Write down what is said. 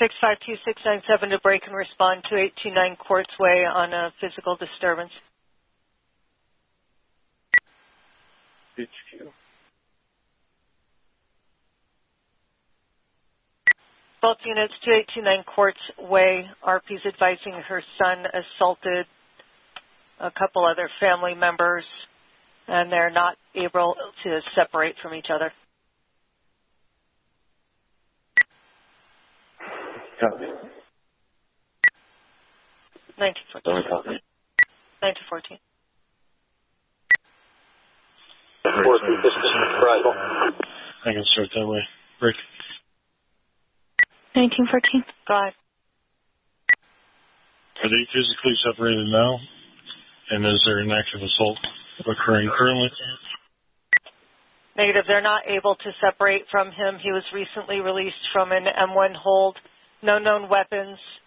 652-697 to break and respond to 829 Quartz Way on a physical disturbance. HQ. Both units, 2829 Quartz Way. RP's advising her son assaulted a couple other family members, and they're not able to separate from each other. Copy. 1914. Copy. 1914. Arrival. I can start that way. Rick. 1914. Go ahead. Are they physically separated now? And is there an active assault occurring currently? Negative. They're not able to separate from him. He was recently released from an M1 hold. No known weapons.